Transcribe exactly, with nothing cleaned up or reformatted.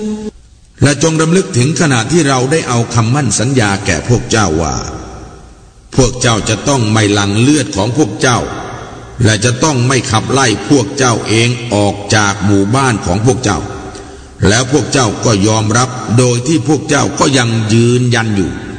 และจงรำลึกถึงขณะที่เราได้เอาคำมั่นสัญญาแก่พวกเจ้าว่าพวกเจ้าจะต้องไม่หลั่งเลือดของพวกเจ้าและจะต้องไม่ขับไล่พวกเจ้าเองออกจากหมู่บ้านของพวกเจ้าแล้วพวกเจ้าก็ยอมรับโดยที่พวกเจ้าก็ยังยืนยันอยู่